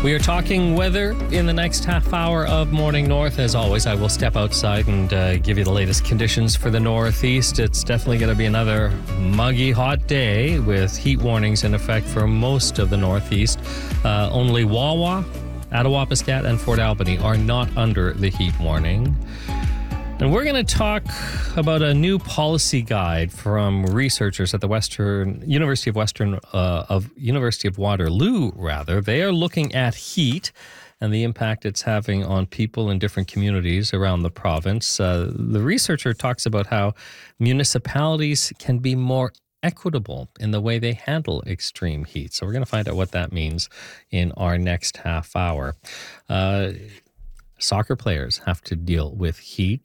We are talking weather in the next half hour of Morning North. As always, I will step outside and give you the latest conditions for the Northeast. It's definitely going to be another muggy hot day with heat warnings in effect for most of the Northeast. Only Wawa, Attawapiskat, and Fort Albany are not under the heat warning. And we're going to talk about a new policy guide from researchers at the University of Waterloo. They are looking at heat and the impact it's having on people in different communities around the province. The researcher talks about how municipalities can be more equitable in the way they handle extreme heat. So we're going to find out what that means in our next half hour. Soccer players have to deal with heat